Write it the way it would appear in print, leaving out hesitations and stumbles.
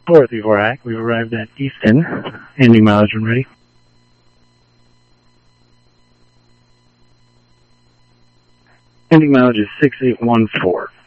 Dorothy Vorak, we've arrived at Easton. Ending mileage when ready. Ending mileage is 6814.